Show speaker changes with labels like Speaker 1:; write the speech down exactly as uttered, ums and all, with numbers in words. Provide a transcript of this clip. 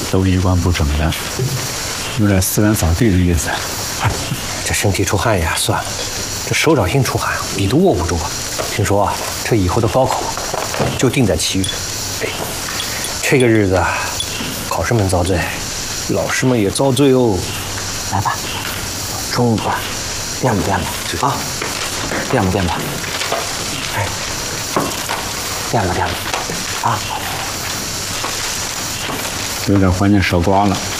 Speaker 1: 都衣冠不整的，有点四碗扫地的意思。
Speaker 2: 这身体出汗呀，算了，这手掌心出汗，笔都握不住啊。听说啊，这以后的高考就定在七月。哎，这个日子啊，考生们遭罪，老师们也遭罪哦。
Speaker 3: 来吧，中午吧，垫吧垫吧啊，垫吧垫吧，哎，垫吧垫吧啊。
Speaker 1: 有点怀念手瓜了。